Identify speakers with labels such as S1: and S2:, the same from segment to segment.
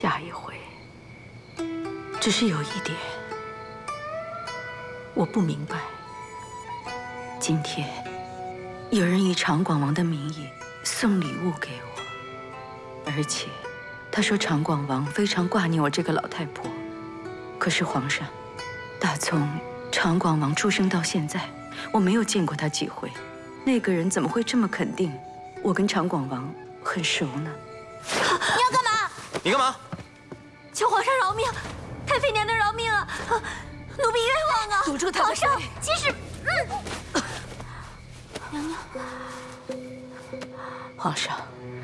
S1: 下一回，只是有一点我不明白。今天有人以长广王的名义送礼物给我，而且他说长广王非常挂念我这个老太婆。可是皇上，打从长广王出生到现在，我没有见过他几回。那个人怎么会这么肯定我跟长广王很熟呢？
S2: 你要干嘛？
S3: 你干嘛？
S2: 求皇上饶命，太妃娘娘饶命啊！奴婢冤枉啊！
S1: 堵住他！
S2: 皇上，即使娘娘，
S1: 皇上，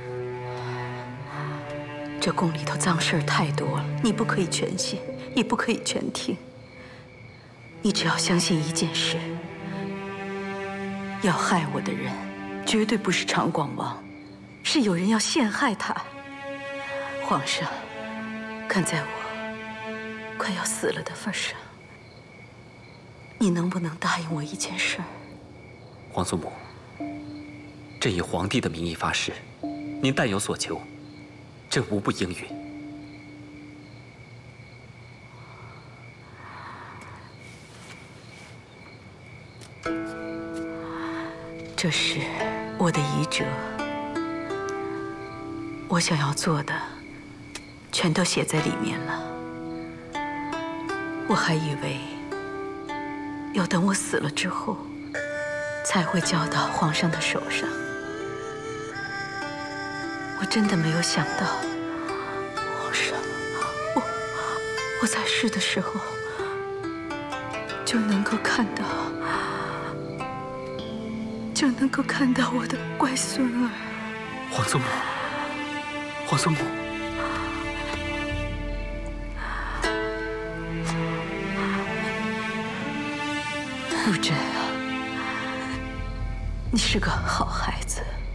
S1: 这宫里头脏事儿太多了，你不可以全信，也不可以全听。你只要相信一件事：要害我的人绝对不是长广王，是有人要陷害他。皇上，看在我快要死了的份上，你能不能答应我一件事儿？
S3: 皇祖母，朕以皇帝的名义发誓，您但有所求，朕无不应允。
S1: 这是我的遗折，我想要做的全都写在里面了。我还以为要等我死了之后才会交到皇上的手上，我真的没有想到，皇上，我在世的时候就能够看到我的乖孙儿。
S3: 皇祖母，皇祖母，
S1: 陆贞啊，你是个好孩子。